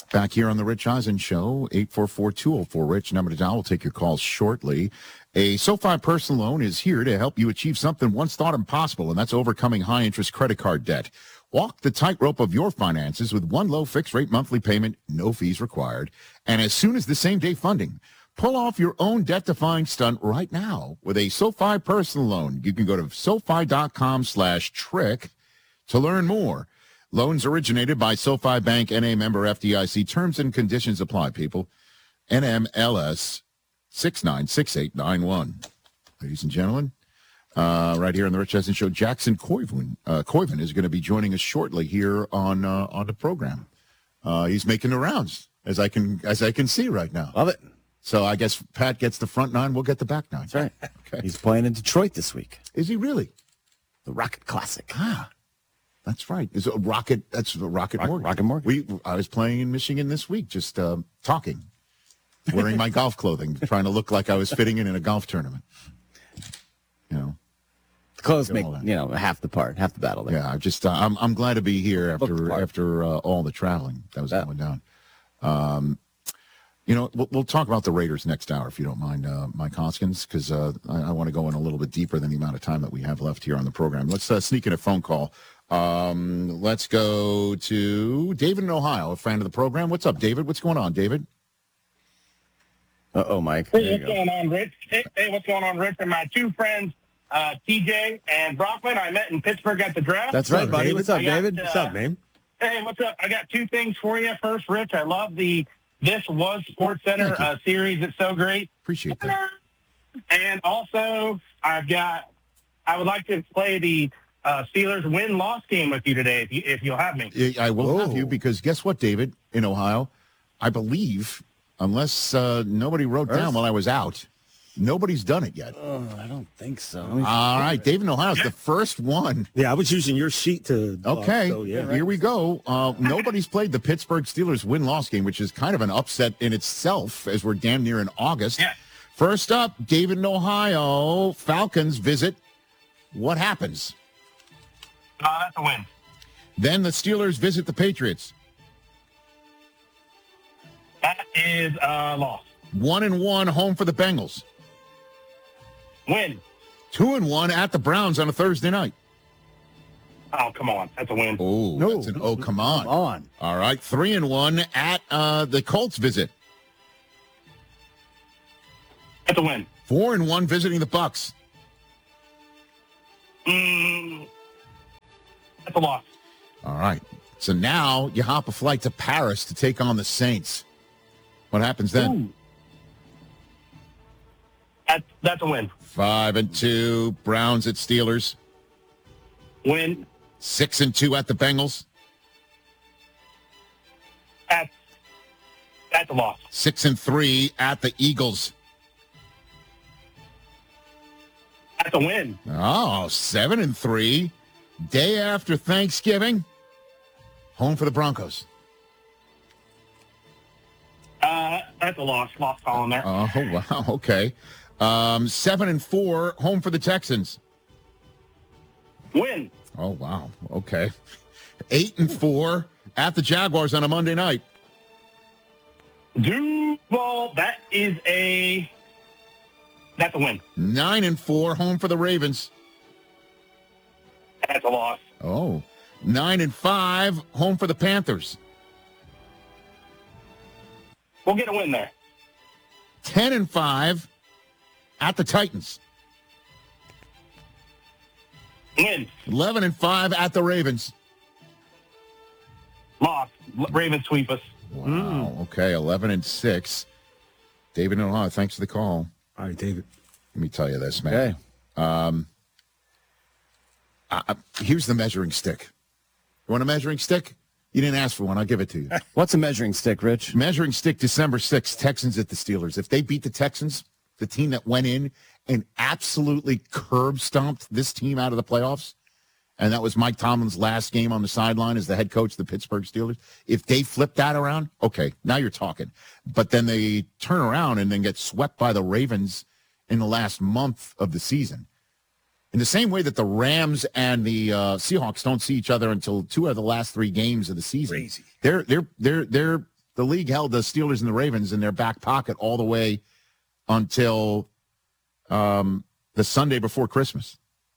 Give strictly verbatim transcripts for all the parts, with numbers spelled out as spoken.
Back here on the Rich Eisen Show, eight four four, two oh four, RICH, number to dial. We'll take your calls shortly. A SoFi personal loan is here to help you achieve something once thought impossible, and that's overcoming high-interest credit card debt. Walk the tightrope of your finances with one low fixed-rate monthly payment, no fees required, and as soon as the same-day funding. Pull off your own debt-defying stunt right now with a SoFi personal loan. You can go to SoFi.com slash trick to learn more. Loans originated by SoFi Bank, N A member F D I C. Terms and conditions apply, people. N M L S six nine six eight nine one. Ladies and gentlemen, uh, right here on the Rich Eisen Show, Jackson Koivu, uh, Koivu is going to be joining us shortly here on uh, on the program. Uh, he's making the rounds, as I can as I can see right now. Love it. So I guess Pat gets the front nine, we'll get the back nine. That's right. Okay. He's playing in Detroit this week. Is he really? The Rocket Classic. Ah. That's right. Is a Rocket? That's a Rocket Rock, Mortgage. Rocket Mortgage. We, I was playing in Michigan this week, just uh, talking, wearing my golf clothing, trying to look like I was fitting in in a golf tournament. You know, The clothes make all that. you know half the part, half the battle. There. yeah. I just uh, I'm I'm glad to be here Look the after part. after uh, all the traveling that was Yeah. going down. Um, you know, we'll, we'll talk about the Raiders next hour if you don't mind, uh, Mike Hoskins, because uh, I, I want to go in a little bit deeper than the amount of time that we have left here on the program. Let's uh, sneak in a phone call. Um, let's go to David in Ohio, a friend of the program. What's up, David? What's going on, David? Uh oh, Mike. There Hey, you what's go. going on, Rich? Hey, hey, what's going on, Rich? And my two friends, uh, T J and Brockman, I met in Pittsburgh at the draft. That's right, up, buddy. David? What's up, I got, David? uh, What's up, man? Hey, what's up? I got two things for you. First, Rich, I love the This Was Sports Center Thank you. uh, series. It's so great. Appreciate that. And also, I've got, I would like to play the uh, Steelers win-loss game with you today, if, you, if you'll have me. I will have Oh. you because guess what, David, in Ohio, I believe, unless uh, nobody wrote down while I was out, nobody's done it yet. Oh, I don't think so. All right, David in Ohio is the first one. Yeah, I was using your sheet to. Okay, Uh, so, yeah. here we go. Uh, nobody's played the Pittsburgh Steelers win-loss game, which is kind of an upset in itself as we're damn near in August. Yeah. First up, David in Ohio, Falcons visit. What happens? Uh, that's a win. Then the Steelers visit the Patriots. That is a loss. One and one home for the Bengals. Win. Two and one at the Browns on a Thursday night. Oh, come on. That's a win. Oh, No. that's an oh, come on. Come on. All right, three and one at uh, the Colts visit. That's a win. Four and one visiting the Bucks. Mm, that's a loss. All right. So now you hop a flight to Paris to take on the Saints. What happens then? Ooh. That's, that's a win. Five and two, Browns at Steelers. Win. Six and two at the Bengals. That's, that's a loss. Six and three at the Eagles. That's a win. Oh, seven and three. Day after Thanksgiving. Home for the Broncos. Uh, that's a loss. Lost column there. Oh, wow. Okay. Um, seven and four, home for the Texans. Win. Oh, wow. Okay. Eight and four at the Jaguars on a Monday night. Duval, that is a, that's a win. Nine and four, home for the Ravens. That's a loss. Oh, nine and five, home for the Panthers. We'll get a win there. Ten and five at the Titans. Win. Eleven and five at the Ravens. Loss. L- Ravens sweep us. Wow. Okay, eleven and six. David in Ohio, thanks for the call. All right, David. Let me tell you this, man. Okay. I, I- here's the measuring stick. You want a measuring stick? You didn't ask for one. I'll give it to you. What's a measuring stick, Rich? Measuring stick, December sixth, Texans at the Steelers. If they beat the Texans, the team that went in and absolutely curb stomped this team out of the playoffs, and that was Mike Tomlin's last game on the sideline as the head coach of the Pittsburgh Steelers. If they flip that around, okay, now you're talking. But then they turn around and then get swept by the Ravens in the last month of the season. In the same way that the Rams and the uh, Seahawks don't see each other until two of the last three games of the season. Crazy. They're they're they're they're The league held the Steelers and the Ravens in their back pocket all the way until um, the Sunday before Christmas.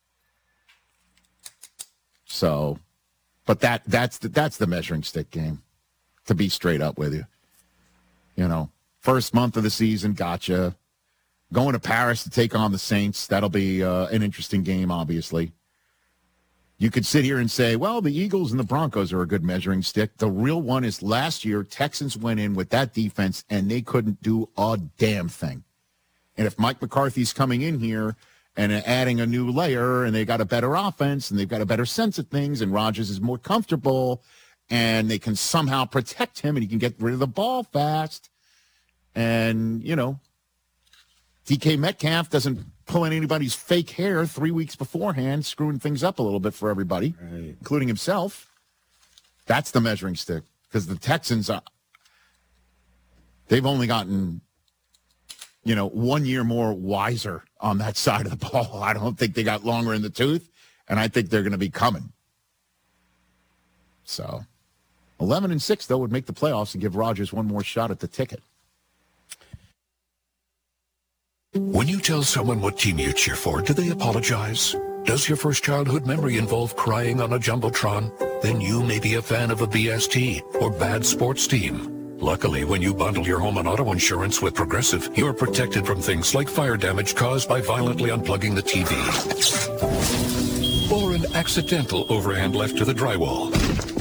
So, but that that's the, that's the measuring stick game, to be straight up with you. You know, first month of the season, gotcha. Going to Paris to take on the Saints, that'll be uh, an interesting game, obviously. You could sit here and say, well, the Eagles and the Broncos are a good measuring stick. The real one is last year, Texans went in with that defense, and they couldn't do a damn thing. And if Mike McCarthy's coming in here and adding a new layer, and they got a better offense, and they've got a better sense of things, and Rodgers is more comfortable, and they can somehow protect him, and he can get rid of the ball fast, and, you know, D K Metcalf doesn't pull in anybody's fake hair three weeks beforehand, screwing things up a little bit for everybody, right, including himself. That's the measuring stick, because the Texans, are, they've only gotten, you know, one year more wiser on that side of the ball. I don't think they got longer in the tooth, and I think they're going to be coming. So, eleven and six, though, would make the playoffs and give Rodgers one more shot at the ticket. When you tell someone what team you cheer for, do they apologize? Does your first childhood memory involve crying on a Jumbotron? Then you may be a fan of a B S T or bad sports team. Luckily, when you bundle your home and auto insurance with Progressive, you're protected from things like fire damage caused by violently unplugging the T V. Or an accidental overhand left to the drywall.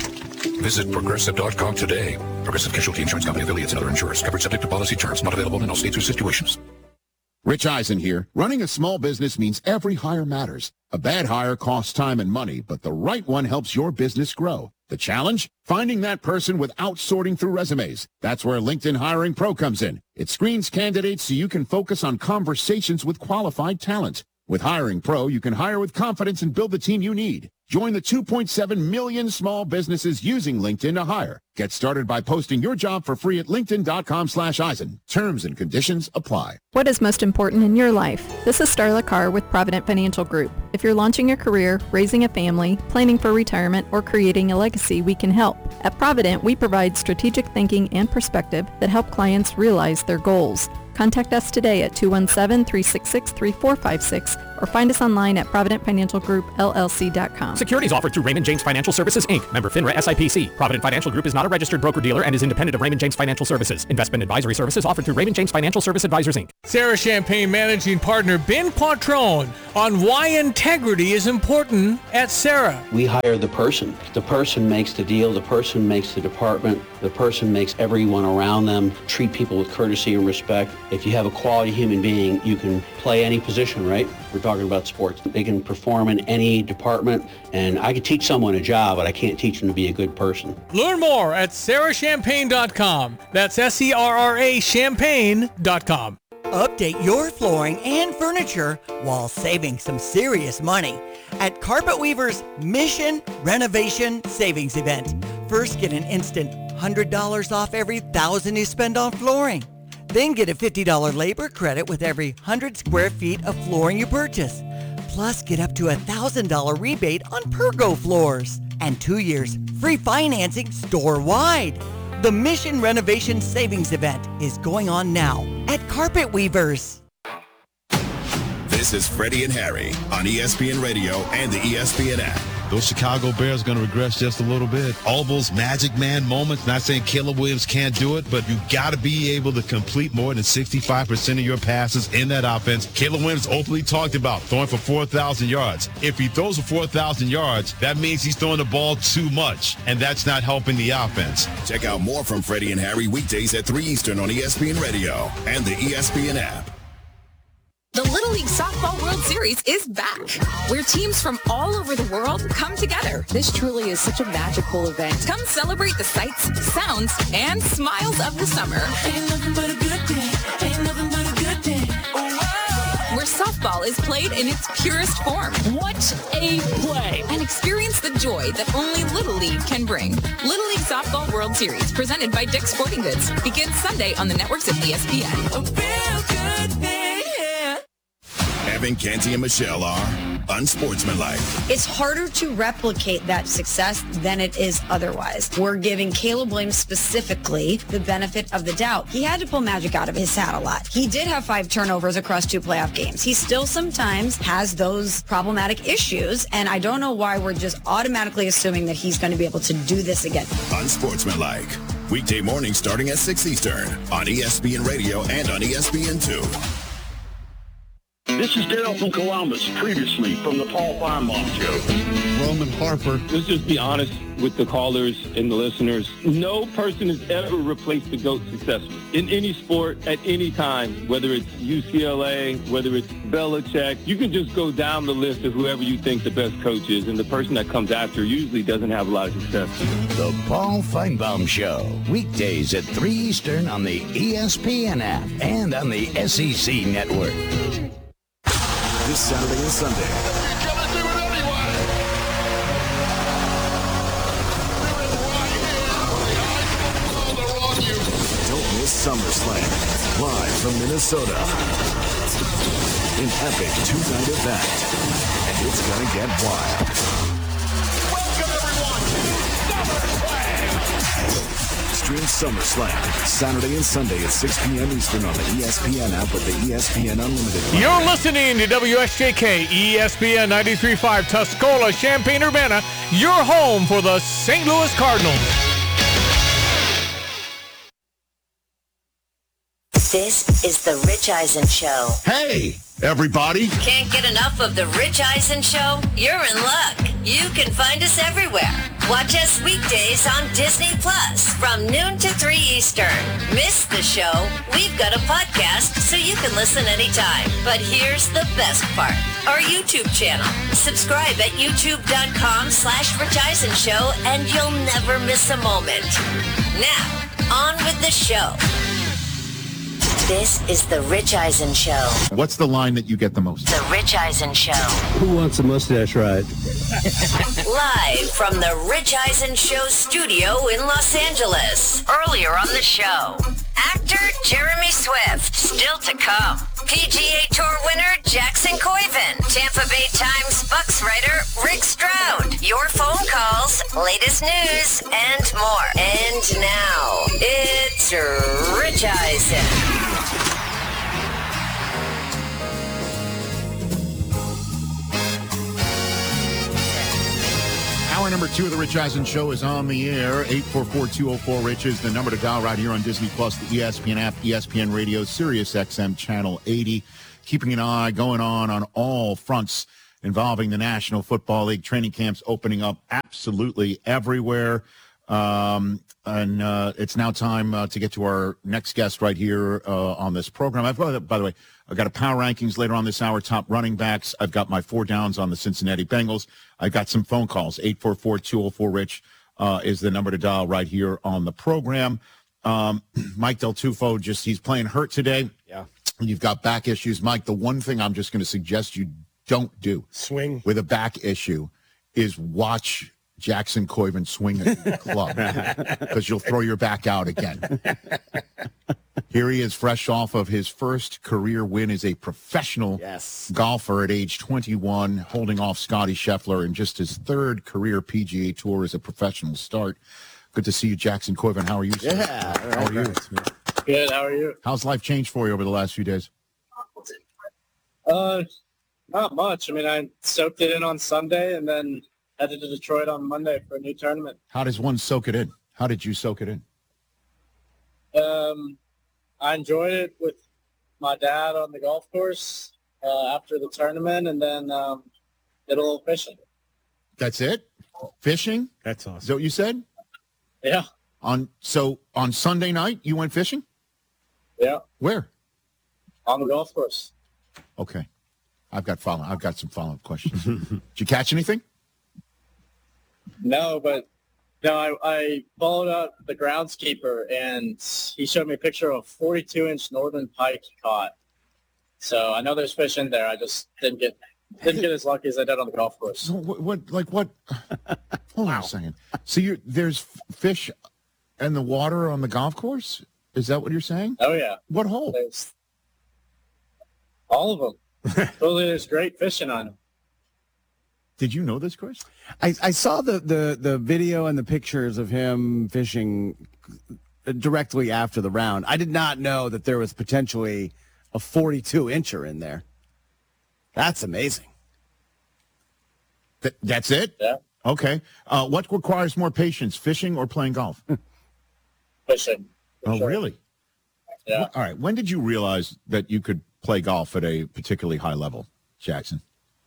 Visit Progressive dot com today. Progressive Casualty Insurance Company affiliates and other insurers. Covered subject to policy terms. Not available in all states or situations. Rich Eisen here. Running a small business means every hire matters. A bad hire costs time and money, but the right one helps your business grow. The challenge? Finding that person without sorting through resumes. That's where LinkedIn Hiring Pro comes in. It screens candidates so you can focus on conversations with qualified talent. With Hiring Pro, you can hire with confidence and build the team you need. Join the two point seven million small businesses using LinkedIn to hire. Get started by posting your job for free at linkedin dot com slash Eisen. Terms and conditions apply. What is most important in your life? This is Starla Carr with Provident Financial Group. If you're launching a career, raising a family, planning for retirement, or creating a legacy, we can help. At Provident, we provide strategic thinking and perspective that help clients realize their goals. Contact us today at two one seven, three six six, three four five six or find us online at provident financial group L L C dot com. Securities offered through Raymond James Financial Services, Incorporated. Member FINRA S I P C. Provident Financial Group is not a registered broker-dealer and is independent of Raymond James Financial Services. Investment advisory services offered through Raymond James Financial Service Advisors, Incorporated. Sarah Champagne Managing Partner Ben Quattrone on why integrity is important at Sarah. We hire the person. The person makes the deal. The person makes the department. The person makes everyone around them treat people with courtesy and respect. If you have a quality human being, you can play any position, right? We're talking about sports. They can perform in any department, and I could teach someone a job, but I can't teach them to be a good person. Learn more at sarah champagne dot com. That's S E R R A champagne dot com. Update your flooring and furniture while saving some serious money at Carpet Weaver's Mission Renovation Savings Event. First, get an instant one hundred dollars off every one thousand dollars you spend on flooring. Then get a fifty dollars labor credit with every one hundred square feet of flooring you purchase. Plus, get up to a one thousand dollars rebate on Pergo floors. And two years free financing store-wide. The Mission Renovation Savings Event is going on now at Carpet Weavers. This is Freddie and Harry on E S P N Radio and the E S P N app. Those Chicago Bears are going to regress just a little bit. All those magic man moments, not saying Caleb Williams can't do it, but you got to be able to complete more than sixty-five percent of your passes in that offense. Caleb Williams openly talked about throwing for four thousand yards. If he throws for four thousand yards, that means he's throwing the ball too much, and that's not helping the offense. Check out more from Freddie and Harry weekdays at three Eastern on E S P N Radio and the E S P N app. The Little League Softball World Series is back, where teams from all over the world come together. This truly is such a magical event. Come celebrate the sights, sounds, and smiles of the summer. Ain't nothing but a good day. Ain't nothing but a good day. Oh, where softball is played in its purest form. What a play! And experience the joy that only Little League can bring. Little League Softball World Series, presented by Dick's Sporting Goods, begins Sunday on the networks of E S P N. A real good day. Kevin, Canty, and Michelle are unsportsmanlike. It's harder to replicate that success than it is otherwise. We're giving Caleb Williams specifically the benefit of the doubt. He had to pull magic out of his hat a lot. He did have five turnovers across two playoff games. He still sometimes has those problematic issues, and I don't know why we're just automatically assuming that he's going to be able to do this again. Unsportsmanlike. Weekday morning starting at six Eastern on E S P N Radio and on E S P N two. This is Dale from Columbus, previously from the Paul Finebaum Show. Roman Harper. Let's just be honest with the callers and the listeners. No person has ever replaced the GOAT successfully in any sport at any time, whether it's U C L A, whether it's Belichick. You can just go down the list of whoever you think the best coach is, and the person that comes after usually doesn't have a lot of success. The Paul Finebaum Show, weekdays at three Eastern on the E S P N app and on the S E C network. This Saturday and Sunday. Don't miss SummerSlam, live from Minnesota. An epic two-night event, and it's gonna get wild. Welcome everyone to SummerSlam! Stream SummerSlam Saturday and Sunday at six p.m. Eastern on the E S P N app with the E S P N Unlimited plan. You're listening to W S J K E S P N ninety-three point five Tuscola, Champaign-Urbana, your home for the Saint Louis Cardinals. This is the Rich Eisen Show. Hey, everybody. Can't get enough of the Rich Eisen Show? You're in luck. You can find us everywhere. Watch us weekdays on Disney Plus from noon to three Eastern. Miss the show? We've got a podcast so you can listen anytime. But here's the best part. Our YouTube channel. Subscribe at youtube.com slash Rich Eisen Show and you'll never miss a moment. Now, on with the show. This is the Rich Eisen Show. What's the line that you get the most? The Rich Eisen Show. Who wants a mustache ride? Live from the Rich Eisen Show studio in Los Angeles. Earlier on the show, actor Jeremy Swift, still to come. P G A Tour winner Jackson Koiven. Tampa Bay Times Bucks writer Rick Stroud. Your phone calls, latest news, and more. And now, it's Rich Eisen. Hour number two of the Rich Eisen Show is on the air. eight four four, two oh four, RICH is the number to dial right here on Disney Plus, the E S P N app, E S P N Radio, Sirius X M Channel eighty. Keeping an eye going on on all fronts involving the National Football League. Training camps opening up absolutely everywhere. Um, and uh, it's now time uh, to get to our next guest right here uh, on this program. I've got, by the way, I've got a power rankings later on this hour, top running backs. I've got my four downs on the Cincinnati Bengals. I've got some phone calls. eight four four, two oh four, RICH uh, is the number to dial right here on the program. Um, Mike Del Tufo, just he's playing hurt today. Yeah. You've got back issues. Mike, the one thing I'm just going to suggest you don't do swing with a back issue is watch Jackson Koiven swing at the club because you'll throw your back out again. Here he is fresh off of his first career win as a professional yes. golfer at age twenty-one, holding off Scotty Scheffler in just his third career P G A Tour as a professional start. Good to see you, Jackson Koiven. How are you, sir? Yeah. How are you? Good. How are you? How's life changed for you over the last few days? Uh, not much. I mean, I soaked it in on Sunday and then headed to Detroit on Monday for a new tournament. How does one soak it in? How did you soak it in? Um, I enjoyed it with my dad on the golf course uh, after the tournament, and then um, did a little fishing. That's it? Fishing? That's awesome. Is that what you said? Yeah. On so on Sunday night you went fishing? Yeah. Where? On the golf course. Okay. I've got follow I've got some follow-up questions. Did you catch anything? No, but no, I, I followed up the groundskeeper, and he showed me a picture of a forty-two inch northern pike he caught. So I know there's fish in there. I just didn't get didn't get as lucky as I did on the golf course. So what, what like what? Hold on a second. So you there's fish in the water on the golf course? Is that what you're saying? Oh yeah. What hole? There's all of them. Supposedly there's great fishing on them. Did you know this, Chris? I, I saw the, the, the video and the pictures of him fishing directly after the round. I did not know that there was potentially a forty-two incher in there. That's amazing. Th- that's it? Yeah. Okay. Uh, what requires more patience, fishing or playing golf? Fishing. Oh, sure. really? Yeah. All right. When did you realize that you could play golf at a particularly high level, Jackson?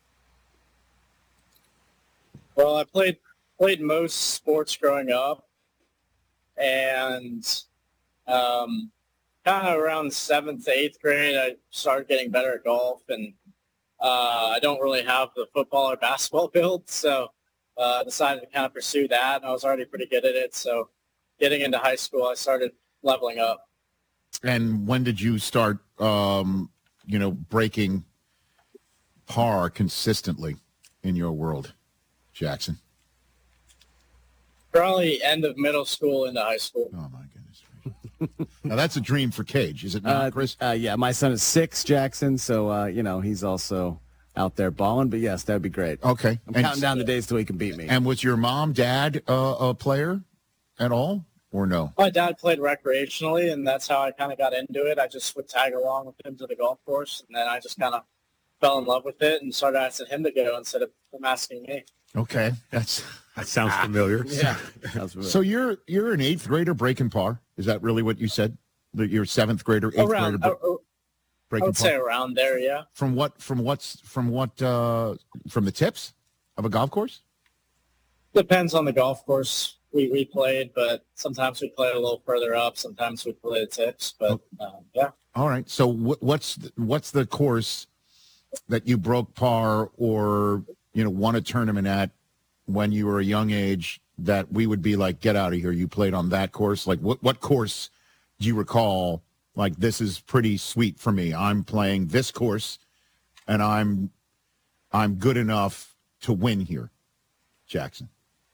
Well, I played played most sports growing up, and um, kind of around seventh, eighth grade, I started getting better at golf, and uh, I don't really have the football or basketball build, so uh, I decided to kind of pursue that, and I was already pretty good at it, so getting into high school, I started leveling up. And when did you start, um, you know, breaking par consistently in your world, Jackson? Probably end of middle school into high school. Oh, my goodness. Now, that's a dream for Cage, is it not, Uh, Chris? uh, yeah, my son is six, Jackson, so, uh, you know, he's also out there balling. But, yes, that would be great. Okay. I'm And- counting down the days till he can beat me. And was your mom, dad uh, a player at all, or no? My dad played recreationally, and that's how I kind of got into it. I just would tag along with him to the golf course, and then I just kind of fell in love with it and started asking him to go instead of him asking me. Okay, that's that sounds familiar. Yeah. So you're you're an eighth grader breaking par. Is that really what you said? That you're seventh grader, eighth Around, grader I, I breaking would par. say around there, yeah. From what? From what's? From what? Uh, from the tips of a golf course? Depends on the golf course we, we played, but sometimes we play a little further up. Sometimes we play the tips, but um, yeah. All right. So wh- what's the, what's the course that you broke par or you know won a tournament at when you were a young age that we would be like, get out of here? You played on that course. Like what what course do you recall? Like this is pretty sweet for me. I'm playing this course, and I'm I'm good enough to win here, Jackson.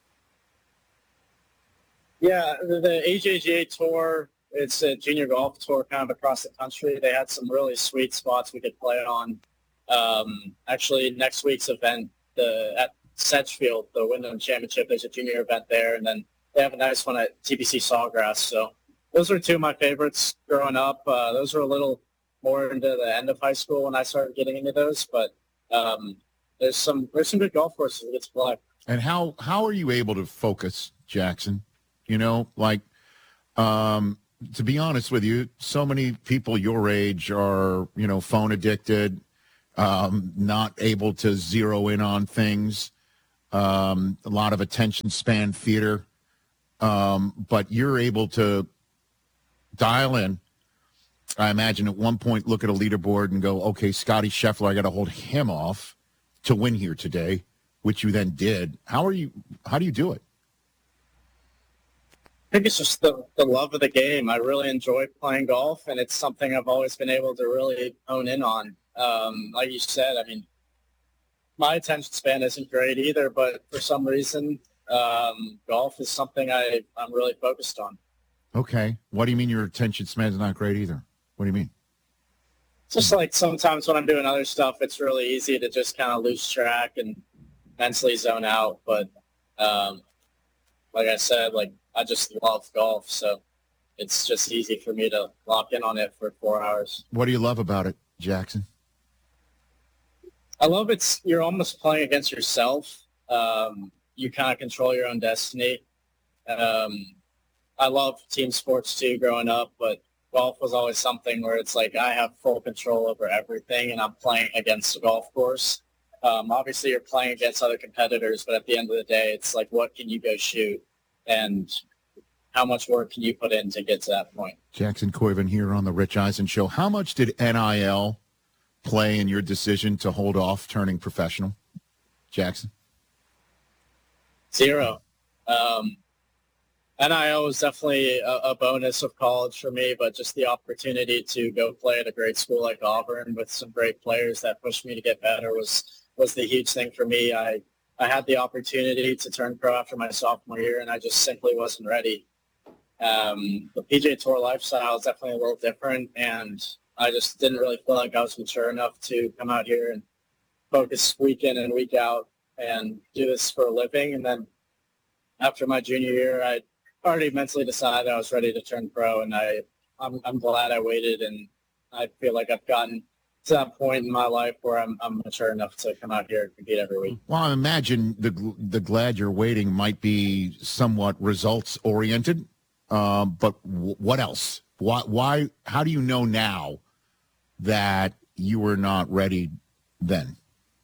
Yeah, the, the A J G A Tour, it's a junior golf tour kind of across the country. They had some really sweet spots we could play on. Um, actually, next week's event the, at Sedgefield, the Wyndham Championship, there's a junior event there, and then they have a nice one at T P C Sawgrass. So those were two of my favorites growing up. Uh, those were a little more into the end of high school when I started getting into those, but um, there's some there's some good golf courses we get to play. And how how are you able to focus, Jackson? You know, like, um, to be honest with you, so many people your age are, you know, phone addicted, um, not able to zero in on things, um, a lot of attention span theater. Um, but you're able to dial in. I imagine at one point look at a leaderboard and go, okay, Scotty Scheffler, I got to hold him off to win here today, which you then did. How are you? How do you do it? I think it's just the, the love of the game. I really enjoy playing golf, and it's something I've always been able to really hone in on. Um, like you said, I mean, my attention span isn't great either, but for some reason, um, golf is something I, I'm really focused on. Okay. What do you mean your attention span is not great either? What do you mean? It's just like sometimes when I'm doing other stuff, it's really easy to just kind of lose track and mentally zone out. But um, like I said, like I just love golf, so it's just easy for me to lock in on it for four hours. What do you love about it, Jackson? I love it's you're almost playing against yourself. Um, you kind of control your own destiny. Um, I love team sports too growing up, but golf was always something where it's like I have full control over everything, and I'm playing against a golf course. Um, obviously, you're playing against other competitors, but at the end of the day, it's like, what can you go shoot? And how much work can you put in to get to that point? Jackson Koiven here on the Rich Eisen Show. How much did N I L play in your decision to hold off turning professional, Jackson? Zero. Um, N I L was definitely a, a bonus of college for me, but just the opportunity to go play at a great school like Auburn with some great players that pushed me to get better was was the huge thing for me. I I had the opportunity to turn pro after my sophomore year, and I just simply wasn't ready. Um, the P G A Tour lifestyle is definitely a little different, and I just didn't really feel like I was mature enough to come out here and focus week in and week out and do this for a living. And then after my junior year, I already mentally decided I was ready to turn pro, and I, I'm, I'm glad I waited, and I feel like I've gotten to that point in my life where I'm, I'm mature enough to come out here and compete every week. Well, I imagine the the glad you're waiting might be somewhat results oriented, um, but w- what else? Why? Why? How do you know now that you were not ready then?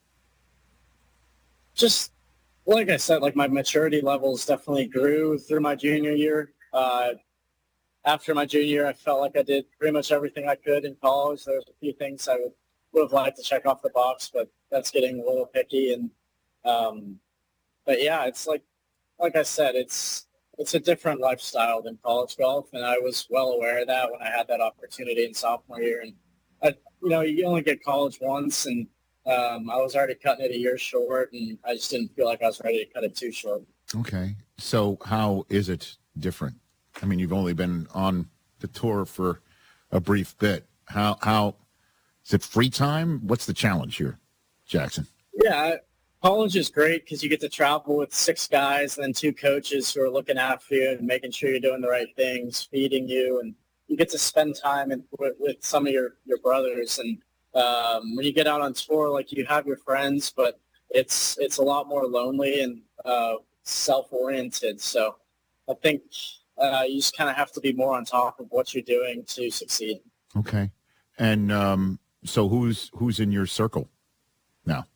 Just like I said, like my maturity levels definitely grew through my junior year. Uh, after my junior year, I felt like I did pretty much everything I could in college. There's a few things I would, would have liked to check off the box, but that's getting a little picky. And um, but yeah, it's like like I said, it's it's a different lifestyle than college golf, and I was well aware of that when I had that opportunity in sophomore year. And I, you know, you only get college once, and um, I was already cutting it a year short, and I just didn't feel like I was ready to cut it too short. Okay, so how is it different? I mean, you've only been on the tour for a brief bit. How how is it free time? What's the challenge here, Jackson? Yeah, college is great because you get to travel with six guys and then two coaches who are looking after you and making sure you're doing the right things, feeding you, and you get to spend time in, with, with some of your, your brothers. And um, when you get out on tour, like you have your friends, but it's it's a lot more lonely and uh, self-oriented. So I think uh, you just kind of have to be more on top of what you're doing to succeed. Okay, and um, so who's who's in your circle now?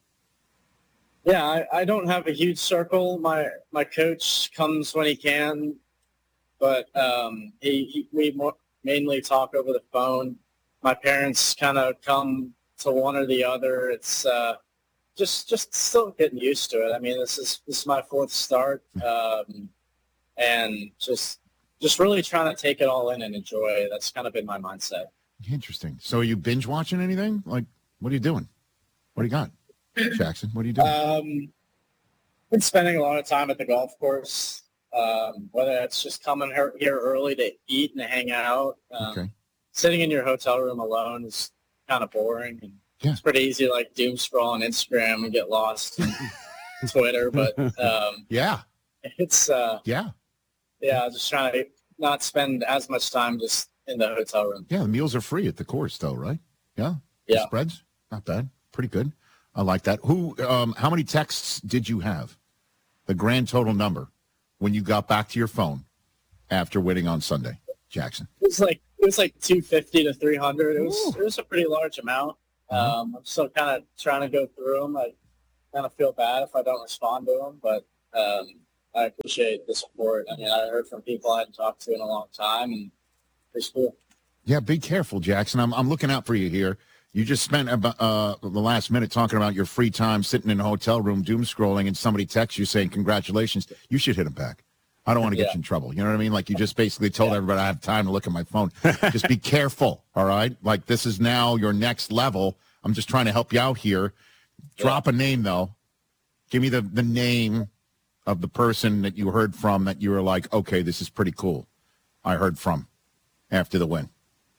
Yeah, I, I don't have a huge circle. My my coach comes when he can, but um, he, he we more, mainly talk over the phone. My parents kind of come to one or the other. It's uh, just just still getting used to it. I mean, this is this is my fourth start, um, and just just really trying to take it all in and enjoy it. That's kind of been my mindset. Interesting. So are you binge watching anything? Like, what are you doing? What do you got, Jackson? What are you doing? Um, been spending a lot of time at the golf course, um, whether that's just coming here, here early to eat and hang out. Um, okay. Sitting in your hotel room alone is kind of boring. And yeah. It's pretty easy to like doom scroll on Instagram and get lost in Twitter. But um, yeah, it's uh, yeah, yeah. Just trying to not spend as much time just in the hotel room. Yeah, the meals are free at the course, though, right? Yeah. Yeah. The spreads, not bad, pretty good. I like that. Who? Um, how many texts did you have? The grand total number when you got back to your phone after winning on Sunday, Jackson? It was like it was like two fifty to three hundred. It was Ooh. It was a pretty large amount. Um, I'm still kind of trying to go through them. I kind of feel bad if I don't respond to them, but um, I appreciate the support. I mean, I heard from people I hadn't talked to in a long time, and it's cool. Yeah, be careful, Jackson. I'm I'm looking out for you here. You just spent about, uh, the last minute talking about your free time sitting in a hotel room doom scrolling, and somebody texts you saying congratulations. You should hit them back. I don't want to get yeah. you in trouble. You know what I mean? Like you just basically told yeah. everybody I have time to look at my phone. Just be careful, all right? Like this is now your next level. I'm just trying to help you out here. Drop yeah. a name, though. Give me the, the name of the person that you heard from that you were like, okay, this is pretty cool. I heard from after the win.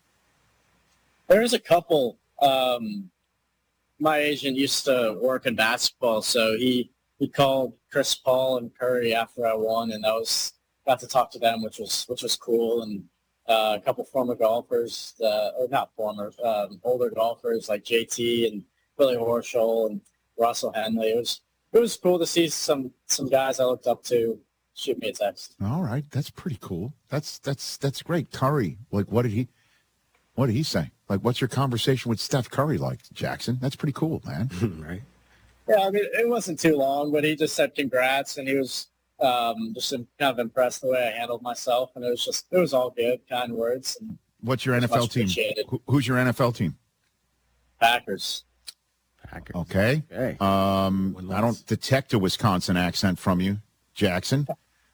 There's a couple. Um, my agent used to work in basketball, so he, he called Chris Paul and Curry after I won, and I was got to talk to them, which was which was cool. And uh, a couple former golfers, uh, or not former, um, older golfers like J T and Billy Horschel and Russell Henley. It was it was cool to see some some guys I looked up to shoot me a text. All right, that's pretty cool. That's that's that's great. Curry, like what did he what did he say? Like, what's your conversation with Steph Curry like, Jackson? That's pretty cool, man. Right. Yeah, I mean, it wasn't too long, but he just said congrats, and he was um, just kind of impressed the way I handled myself, and it was just, it was all good, kind words. And what's your N F L team? Who, who's your N F L team? Packers. Packers. Okay. okay. Um, I don't detect a Wisconsin accent from you, Jackson.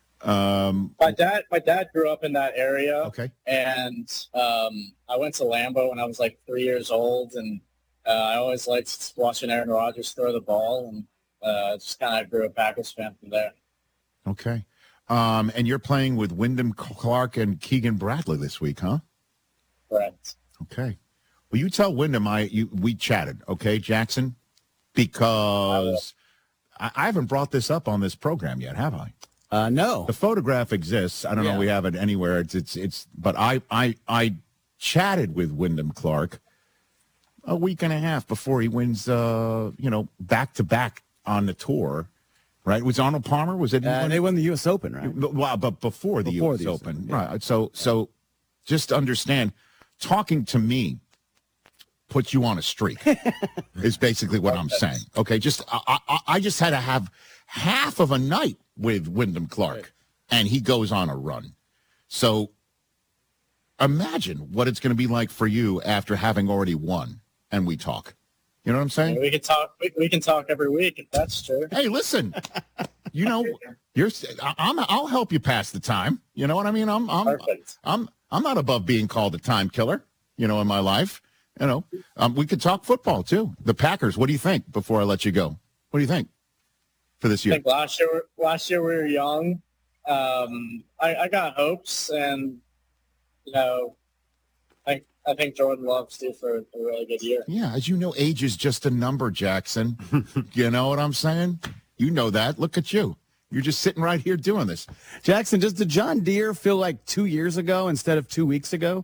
Um, my dad, my dad grew up in that area. Okay. And um, I went to Lambeau when I was like three years old, and uh, I always liked watching Aaron Rodgers throw the ball, and uh, just kind of grew a Packers fan from there. Okay. Um, and you're playing with Wyndham Clark and Keegan Bradley this week, huh? Correct. Okay. Well, you tell Wyndham I you we chatted, okay, Jackson? Because I, I haven't brought this up on this program yet, have I? Uh, no. The photograph exists. I don't Yeah. know if we have it anywhere. It's it's it's. But I I I chatted with Wyndham Clark a week and a half before he wins. Uh, you know, back to back on the tour. Right? Was Arnold Palmer? Was it? Uh, they won the U S Open, right? Well, but before the Before U S the U S Open, Open, yeah. right? So so just understand. Talking to me puts you on a streak. Is basically what I'm saying. Okay, just I, I I just had to have half of a night with Wyndham Clark, Right. and he goes on a run. So imagine what it's going to be like for you after having already won, and we talk. You know what I'm saying? We can talk. We, we can talk every week if that's true. Hey, listen. You know, you're. I- I'm. I'll help you pass the time. You know what I mean? I'm. I'm. Perfect. I'm. I'm not above being called a time killer. You know, in my life. You know, um, we could talk football too. The Packers. What do you think? Before I let you go, what do you think for this I year? think last year, last year we were young. Um, I, I got hopes, and you know, I I think Jordan Love's due for a really good year. Yeah, as you know, age is just a number, Jackson. You know what I'm saying? You know that. Look at you. You're just sitting right here doing this. Jackson, does the John Deere feel like two years ago instead of two weeks ago?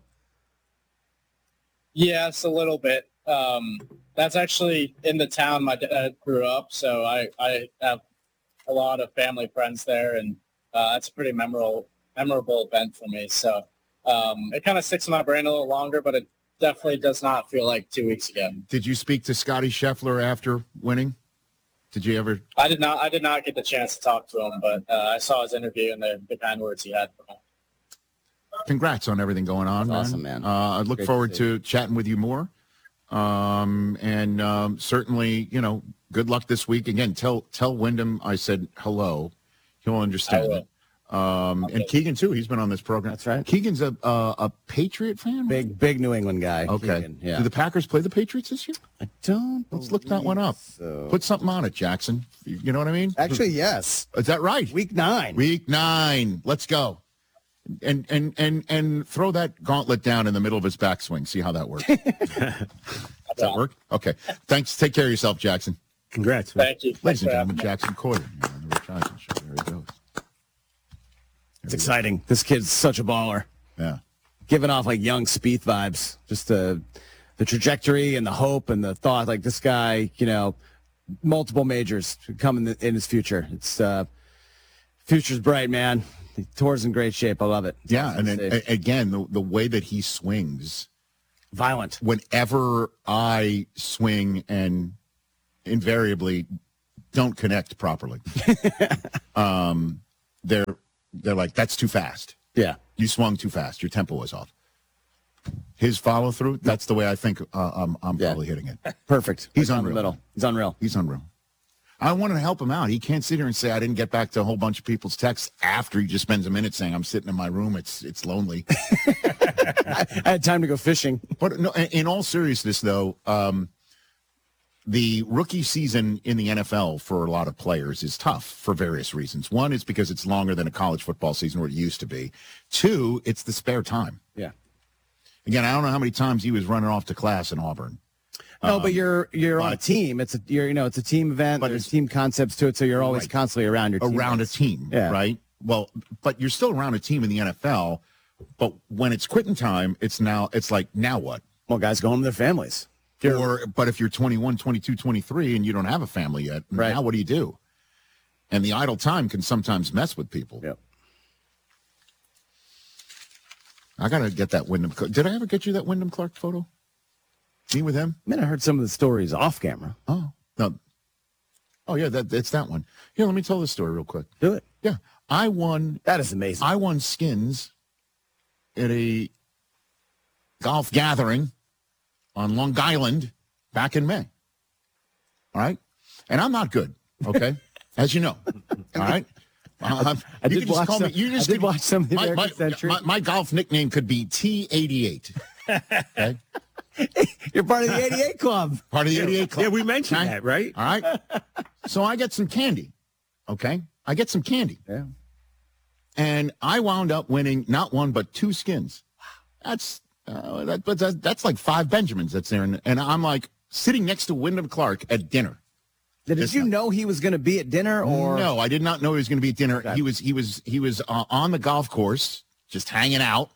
Yes, a little bit. Um, that's actually in the town my dad grew up, so I, I have a lot of family friends there, and uh, that's a pretty memorable memorable event for me. So um, it kind of sticks in my brain a little longer, but it definitely does not feel like two weeks ago. Did you speak to Scotty Scheffler after winning? Did you ever? I did not. I did not get the chance to talk to him, but uh, I saw his interview and the, the kind words he had for me. Congrats on everything going on, man. Awesome, man. Uh, I look Great to forward see to chatting with you more. Um, and um, certainly, you know, good luck this week. Again, tell tell Wyndham I said hello. He'll understand I it. Um, And Keegan, too. He's been on this program. That's right. Keegan's a a, a Patriot fan? Big, big New England guy. Okay. Keegan, yeah. Do the Packers play the Patriots this year? I don't. Let's look that one up. So. Put something on it, Jackson. You you know what I mean? Actually, yes. Is that right? Week nine. Week nine. Let's go. And and and and throw that gauntlet down in the middle of his backswing. See how that works. Does that work? Okay. Thanks. Take care of yourself, Jackson. Congrats, man. Thank you. Ladies and Thanks for having gentlemen, me. Jackson Coyer here on the Rich Eisen Show. There he goes. It's exciting. This kid's such a baller. Yeah. Giving off like young Spieth vibes. Just the the trajectory and the hope and the thought. Like this guy, you know, multiple majors coming in, in his future. It's uh, future's bright, man. The tour's in great shape. I love it. Yeah, and then, Safe. a- again, the the way that he swings, Violent. whenever I swing and invariably don't connect properly, um, they're they're like, that's too fast. Yeah. You swung too fast. Your tempo was off. His follow through, that's the way I think uh, I'm, I'm Yeah. probably hitting it. Perfect. He's Right down the unreal. middle. He's unreal. He's unreal. I wanted to help him out. He can't sit here and say I didn't get back to a whole bunch of people's texts after he just spends a minute saying I'm sitting in my room. It's it's lonely. I, I had time to go fishing. But no, in in all seriousness, though, um, the rookie season in the N F L for a lot of players is tough for various reasons. One is because it's longer than a college football season, or it used to be. Two, it's the spare time. Yeah. Again, I don't know how many times he was running off to class in Auburn. No, Um, but you're you're on a but- team. It's a you're you know it's a team event. But There's it's- team concepts to it, so you're always Right. constantly around your team. around a team, Yeah. right? Well, but you're still around a team in the N F L. But when it's quitting time, it's now it's like now what? Well, guys go home to their families. Or but if you're twenty-one, twenty-two, twenty-three and you don't have a family yet, Right. now what do you do? And the idle time can sometimes mess with people. Yep. I gotta get that Wyndham. Did I ever get you that Wyndham Clark photo? Me with him? I mean, I heard some of the stories off camera. Oh no. Oh yeah, that it's that one. Here, let me tell this story real quick. Do it. Yeah, I won. That is amazing. I won skins at a golf gathering on Long Island back in May. All right, and I'm not good. Okay, as you know. All right. Um, I you did can just watch call some- me. You just I did can- watch some of the my, American my, Century. my, my golf nickname could be T eighty-eight. Okay, You're part of the eighty-eight club. part of the eighty-eight club. Yeah, we mentioned Okay? that, right? All right. So I get some candy. Okay, I get some candy. Yeah. And I wound up winning not one but two skins. That's Uh, that, but that, that's like five Benjamins that's there. And, and I'm like sitting next to Wyndham Clark at dinner. Did This you night. know he was going to be at dinner? Or No, I did not know he was going to be at dinner. Okay. He was he was he was uh, on the golf course, just hanging out.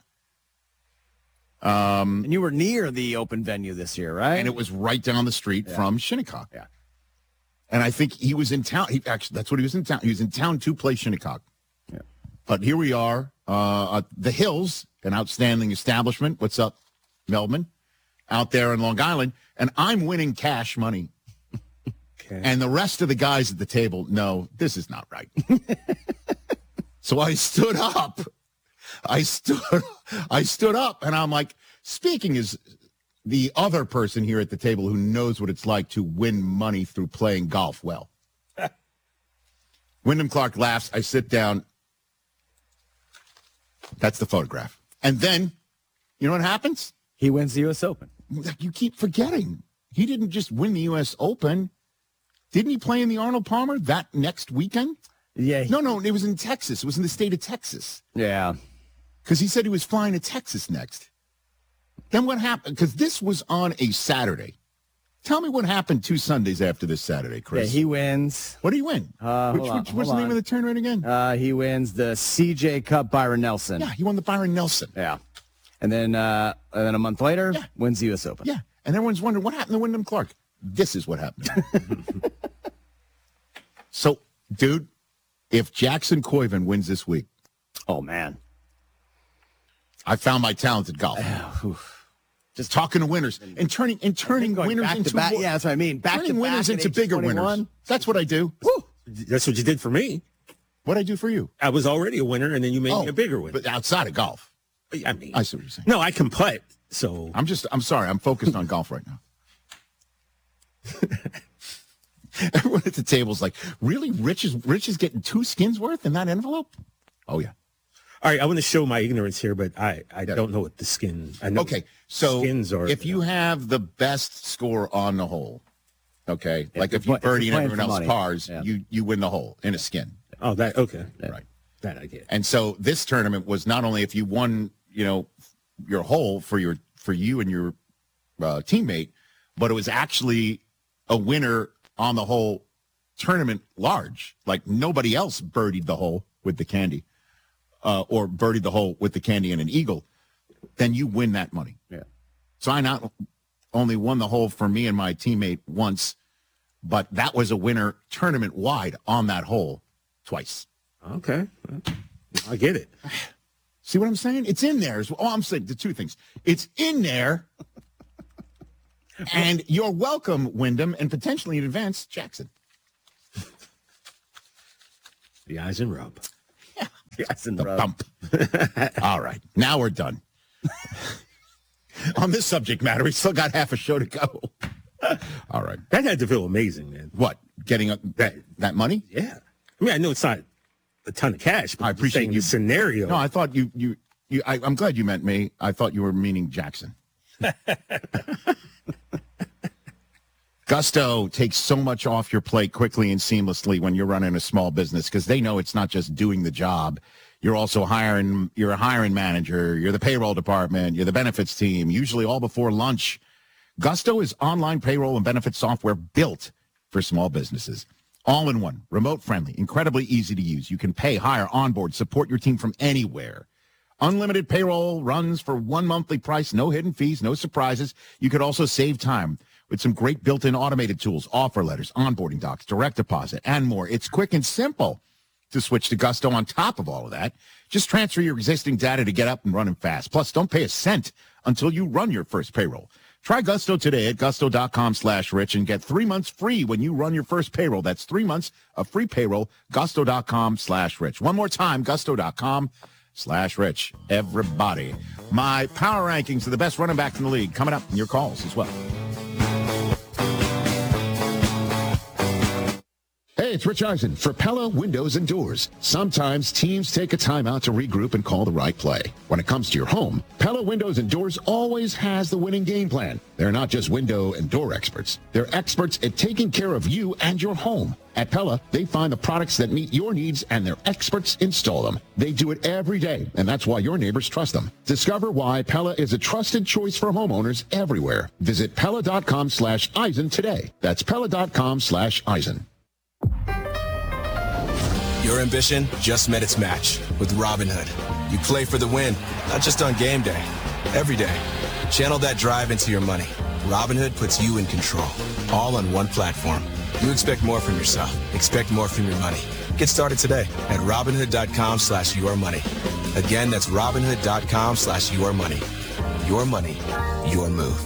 Um, and you were near the open venue this year, right? And it was right down the street Yeah. from Shinnecock. Yeah. And I think he was in town. He actually, that's what he was in town. He was in town to play Shinnecock. Yeah. But here we are, uh, at the Hills, an outstanding establishment. What's up, Melbourne? Out there in Long Island, and I'm winning cash money. Okay. And the rest of the guys at the table, no, this is not right. So I stood up. I stood I stood up, and I'm like, speaking as the other person here at the table who knows what it's like to win money through playing golf well. Wyndham Clark laughs. I sit down. That's the photograph. And then, you know what happens? He wins the U S Open. You keep forgetting. He didn't just win the U S Open. Didn't he play in the Arnold Palmer that next weekend? Yeah. He, No, no, it was in Texas. It was in the state of Texas. Yeah. Because he said he was flying to Texas next. Then what happened? Because this was on a Saturday. Tell me what happened two Sundays after this Saturday, Yeah, Chris. he wins. What do you win? Uh, which, hold on, which, what's hold the name on. of the tournament again? Uh, he wins the C J Cup Byron Nelson. Yeah, he won the Byron Nelson. Yeah. And then uh, and then a month later, Yeah. wins the U S Open. Yeah, and everyone's wondering what happened to Wyndham Clark. This is what happened. So, dude, if Jackson Coyven wins this week, Oh, man. I found my talent at golf. Just talking to winners and turning and turning Going winners back into to back. wo- Yeah, that's what I mean. Back turning to winners back at into age bigger twenty-one. winners. That's what I do. That's what you did for me. What I do for you? I was already a winner, and then you made Oh, me a bigger winner. But outside of golf, I mean, I see what you're saying. no, I can putt. So I'm just. I'm sorry. I'm focused on golf right now. Everyone at the table's like, really? Rich is Rich is getting two skins worth in that envelope? Oh yeah. all right, I want to show my ignorance here, but I, I don't know what the skin. I know Okay, so skins are. if you have the best score on the hole, okay, like you're if you pla- if birdie you're and playing everyone for else money. pars, Yeah. you you win the hole in a skin. oh, that okay, Right. that I get. And so this tournament was not only if you won, you know, your hole for your for you and your uh, teammate, but it was actually a winner on the whole tournament large. Like nobody else birdied the hole with the candy, uh, or birdied the hole with the candy and an eagle. Then you win that money. Yeah. So I not only won the hole for me and my teammate once, but that was a winner tournament wide on that hole twice. Okay, I get it. See what I'm saying? It's in there. Oh, I'm saying the two things. It's in there. And you're welcome, Wyndham, and potentially in advance, Jackson. The eyes and rub. Yes, and The rub. bump. All right. Now we're done. On this subject matter, we still got half a show to go. All right. That had to feel amazing, man. What? Getting a, that that money? Yeah. I mean, I know it's not a ton of cash, but I I'm just appreciate saying you- the scenario. No, I thought you you you. I, I'm glad you meant me. I thought you were meaning Jackson. Gusto takes so much off your plate quickly and seamlessly when you're running a small business because they know it's not just doing the job. You're also hiring, you're a hiring manager, you're the payroll department, you're the benefits team, usually all before lunch. Gusto is online payroll and benefits software built for small businesses. All in one, remote friendly, incredibly easy to use. You can pay, hire, onboard, support your team from anywhere. Unlimited payroll runs for one monthly price, no hidden fees, no surprises. You could also save time with some great built-in automated tools, offer letters, onboarding docs, direct deposit, and more. It's quick and simple to switch to Gusto. On top of all of that, just transfer your existing data to get up and running fast. Plus, don't pay a cent until you run your first payroll. Try Gusto today at gusto.com slash rich and get three months free when you run your first payroll. That's three months of free payroll, gusto.com slash rich. One more time, gusto.com slash rich. Everybody. My power rankings of the best running back in the league coming up in your calls as well. Hey, it's Rich Eisen for Pella Windows and Doors. Sometimes teams take a timeout to regroup and call the right play. When it comes to your home, Pella Windows and Doors always has the winning game plan. They're not just window and door experts. They're experts at taking care of you and your home. At Pella, they find the products that meet your needs and their experts install them. They do it every day, and that's why your neighbors trust them. Discover why Pella is a trusted choice for homeowners everywhere. Visit Pella.com slash Eisen today. That's Pella.com slash Eisen. Your ambition just met its match with Robinhood. You play for the win, not just on game day, every day. Channel that drive into your money. Robinhood puts you in control, all on one platform. You expect more from yourself. Expect more from your money. Get started today at Robinhood.com slash your money. Again, that's Robinhood.com slash your money. Your money, your move.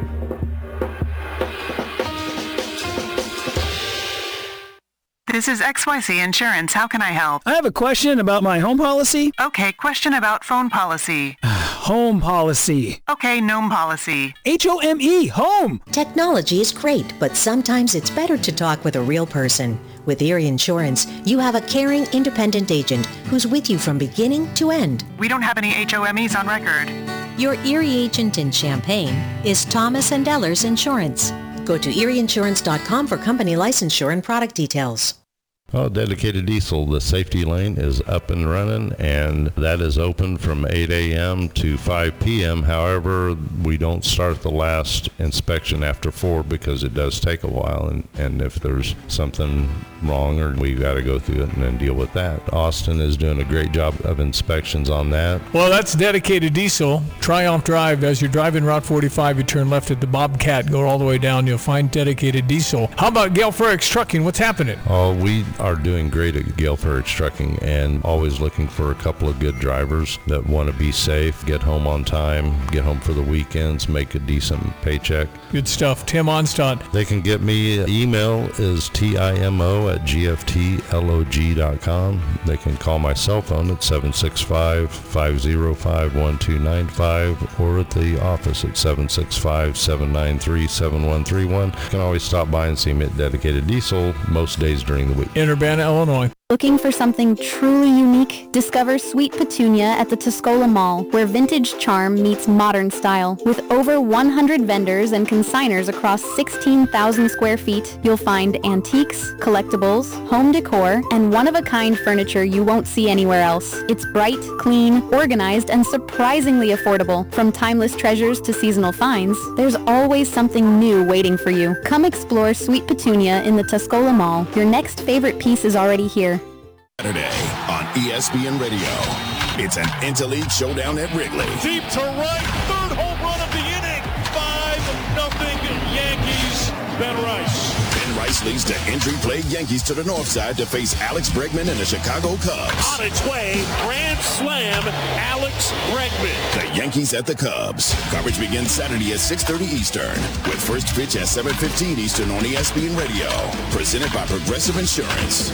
This is X Y Z Insurance. How can I help? I have a question about my home policy. Okay, question about phone policy. Home policy. Okay, gnome policy. H O M E, home. Technology is great, but sometimes it's better to talk with a real person. With Erie Insurance, you have a caring, independent agent who's with you from beginning to end. We don't have any H O M Es on record. Your Erie agent in Champaign is Thomas and Ellers Insurance. Go to erie insurance dot com for company licensure and product details. Well, Dedicated Diesel, the safety lane is up and running, and that is open from eight a.m. to five p.m. However, we don't start the last inspection after four because it does take a while, and, and if there's something wrong, or we got to go through it and then deal with that. Austin is doing a great job of inspections on that. Well, that's Dedicated Diesel. Triumph Drive. As you're driving Route forty-five, you turn left at the Bobcat, go all the way down, you'll find Dedicated Diesel. How about Gale Frericks Trucking? What's happening? Oh, we are doing great at Gale Frericks Trucking, and always looking for a couple of good drivers that want to be safe, get home on time, get home for the weekends, make a decent paycheck. Good stuff. Tim Onstadt. They can get me. Email is timo at g f t log dot com. They can call my cell phone at seven six five, five oh five, one two nine five or at the office at seven six five, seven nine three, seven one three one. You can always stop by and see me at Dedicated Diesel most days during the week. In Urbana, Illinois. Looking for something truly unique? Discover Sweet Petunia at the Tuscola Mall, where vintage charm meets modern style. With over one hundred vendors and consigners across sixteen thousand square feet, you'll find antiques, collectibles, home decor, and one-of-a-kind furniture you won't see anywhere else. It's bright, clean, organized, and surprisingly affordable. From timeless treasures to seasonal finds, there's always something new waiting for you. Come explore Sweet Petunia in the Tuscola Mall. Your next favorite piece is already here. Saturday on E S P N Radio. It's an Interleague showdown at Wrigley. Deep to right, third home run of the inning. five nothing Yankees. Ben Rice. Ben Rice leads the injury-plagued Yankees to the north side to face Alex Bregman and the Chicago Cubs. On its way, grand slam, Alex Bregman. The Yankees at the Cubs. Coverage begins Saturday at six thirty Eastern, with first pitch at seven fifteen Eastern on E S P N Radio. Presented by Progressive Insurance.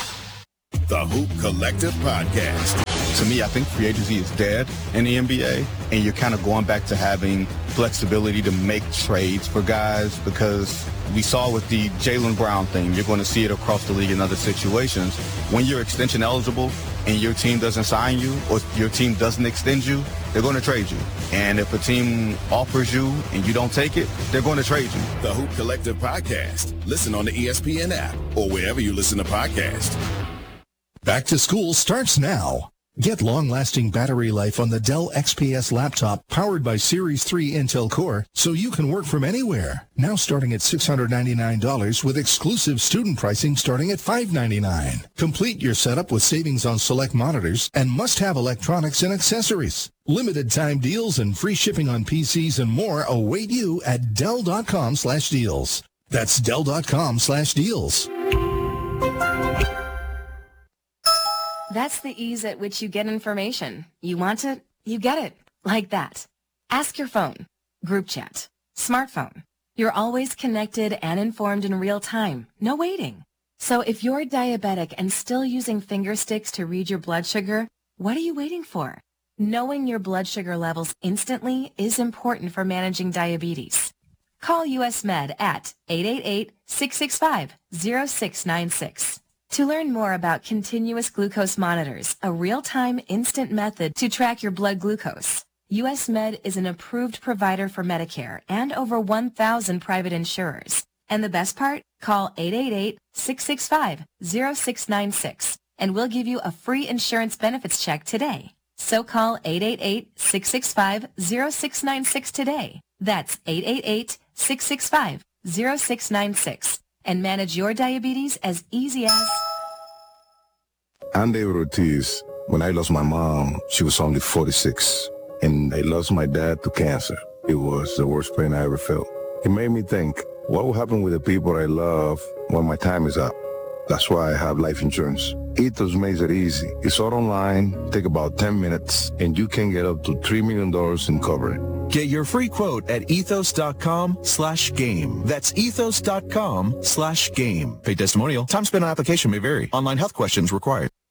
The Hoop Collective Podcast. To me, I think free agency is dead in the N B A, and you're kind of going back to having flexibility to make trades for guys, because we saw with the Jaylen Brown thing, you're going to see it across the league in other situations. When you're extension eligible and your team doesn't sign you or your team doesn't extend you, they're going to trade you. And if a team offers you and you don't take it, they're going to trade you. The Hoop Collective Podcast. Listen on the E S P N app or wherever you listen to podcasts. Back to school starts now. Get long-lasting battery life on the Dell X P S laptop powered by Series three Intel Core so you can work from anywhere. Now starting at six hundred ninety-nine dollars with exclusive student pricing starting at five hundred ninety-nine dollars. Complete your setup with savings on select monitors and must-have electronics and accessories. Limited time deals and free shipping on P Cs and more await you at Dell.com slash deals. That's Dell.com slash deals. That's the ease at which you get information. You want it, you get it. Like that. Ask your phone. Group chat. Smartphone. You're always connected and informed in real time. No waiting. So if you're diabetic and still using finger sticks to read your blood sugar, what are you waiting for? Knowing your blood sugar levels instantly is important for managing diabetes. Call U S Med at eight eight eight, six six five, zero six nine six. To learn more about continuous glucose monitors, a real-time instant method to track your blood glucose, U S Med is an approved provider for Medicare and over one thousand private insurers. And the best part? Call eight eight eight, six six five, zero six nine six and we'll give you a free insurance benefits check today. So call eight eight eight, six six five, zero six nine six today. That's eight eight eight, six six five, zero six nine six and manage your diabetes as easy as... I'm David Ortiz. When I lost my mom, she was only forty-six. And I lost my dad to cancer. It was the worst pain I ever felt. It made me think, what will happen with the people I love when my time is up? That's why I have life insurance. Ethos makes it easy. It's all online, take about ten minutes, and you can get up to three million dollars in coverage. Get your free quote at ethos.com slash game. That's ethos.com slash game. Paid testimonial. Time spent on application may vary. Online health questions required.